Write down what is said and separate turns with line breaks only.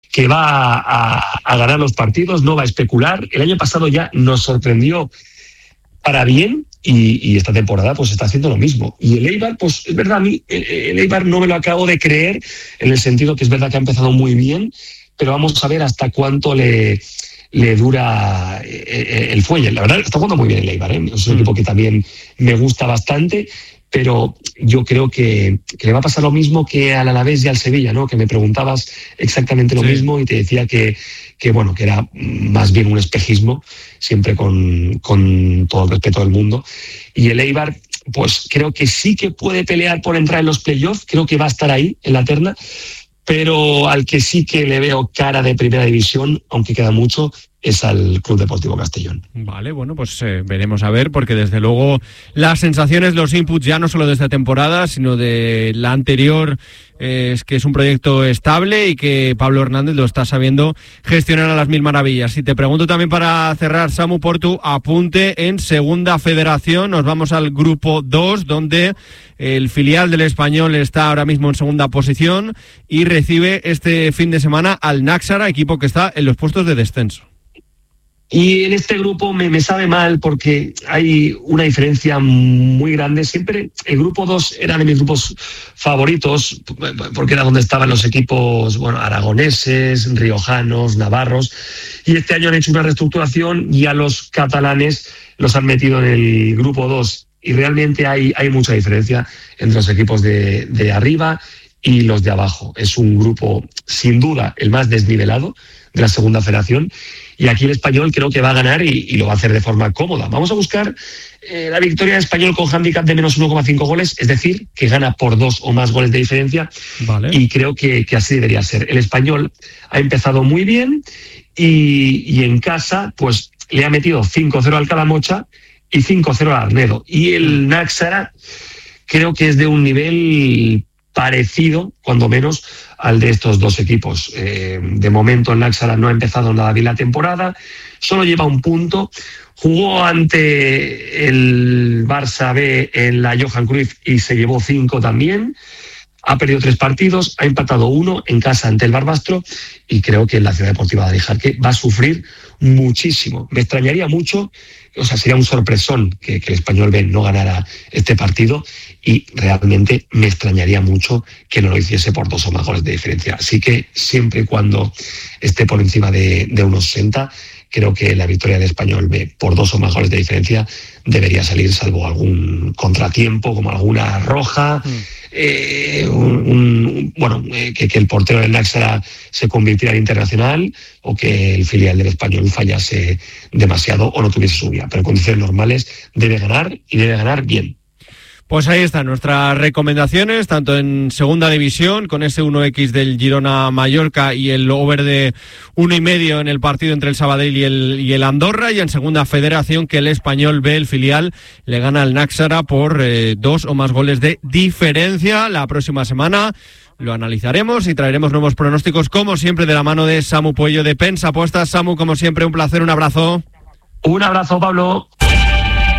que va a ganar los partidos, no va a especular. El año pasado ya nos sorprendió para bien y esta temporada pues está haciendo lo mismo. Y el Eibar, pues es verdad, a mí el Eibar no me lo acabo de creer, en el sentido que es verdad que ha empezado muy bien, pero vamos a ver hasta cuánto le dura el fuelle. La verdad, está jugando muy bien el Eibar, ¿eh? Es un equipo que también me gusta bastante, pero yo creo que le va a pasar lo mismo que al Alavés y al Sevilla, ¿no? Que me preguntabas exactamente lo mismo y te decía que era más bien un espejismo, siempre con todo el respeto del mundo. Y el Eibar, pues creo que sí que puede pelear por entrar en los playoffs, creo que va a estar ahí en la terna, pero al que sí que le veo cara de primera división, aunque queda mucho, es al Club Deportivo Castellón.
Vale, bueno, pues veremos a ver, porque desde luego las sensaciones, los inputs ya no solo de esta temporada, sino de la anterior, es que es un proyecto estable y que Pablo Hernández lo está sabiendo gestionar a las mil maravillas. Y te pregunto también para cerrar, Samu, por tu apunte en Segunda Federación. Nos vamos al grupo 2, donde el filial del Español está ahora mismo en segunda posición y recibe este fin de semana al Náxara, equipo que está en los puestos de descenso.
Y en este grupo me sabe mal porque hay una diferencia muy grande. Siempre el grupo 2 era de mis grupos favoritos, porque era donde estaban los equipos aragoneses, riojanos, navarros. Y este año han hecho una reestructuración y a los catalanes los han metido en el grupo 2. Y realmente hay mucha diferencia entre los equipos de arriba y los de abajo. Es un grupo, sin duda, el más desnivelado de la Segunda Federación. Y aquí el Español creo que va a ganar y lo va a hacer de forma cómoda. Vamos a buscar la victoria del Español con hándicap de menos 1,5 goles, es decir, que gana por 2 o más goles de diferencia. Vale. Y creo que así debería ser. El Español ha empezado muy bien y en casa pues le ha metido 5-0 al Calamocha y 5-0 al Arnedo. Y el Náxara creo que es de un nivel parecido, cuando menos, al de estos dos equipos. De momento el Náxara no ha empezado nada bien la temporada, solo lleva un punto, jugó ante el Barça B en la Johan Cruyff y se llevó 5 también, ha perdido 3 partidos, ha empatado 1 en casa ante el Barbastro y creo que la Ciudad Deportiva de Jarque va a sufrir muchísimo. Me extrañaría mucho, sería un sorpresón que el Español B no ganara este partido y realmente me extrañaría mucho que no lo hiciese por 2 o más goles de diferencia. Así que siempre y cuando esté por encima de 1,60, creo que la victoria del Español B por 2 o más goles de diferencia debería salir, salvo algún contratiempo, como alguna roja, que el portero del Náxara se convirtiera en internacional o que el filial del Español fallase demasiado o no tuviese su vía. Pero en condiciones normales debe ganar y debe ganar bien.
Pues ahí están nuestras recomendaciones, tanto en Segunda División, con ese 1x del Girona-Mallorca y el over de 1,5 en el partido entre el Sabadell y el Andorra, y en Segunda Federación, que el Español B, el filial, le gana al Náxara por 2 o más goles de diferencia. La próxima semana lo analizaremos y traeremos nuevos pronósticos, como siempre, de la mano de Samu Puello de Pensa Apuestas. Samu, como siempre, un placer, un abrazo.
Un abrazo, Pablo.